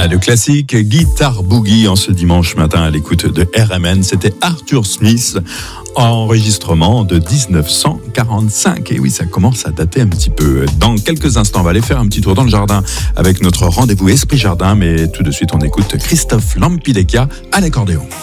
Ah, le classique Guitar Boogie en ce dimanche matin à l'écoute de RMN, c'était Arthur Smith, enregistrement de 1945. Et oui, ça commence à dater un petit peu. Dans quelques instants, on va aller faire un petit tour dans le jardin avec notre rendez-vous Esprit Jardin, mais tout de suite, on écoute Christophe Lampidecchia à l'accordéon.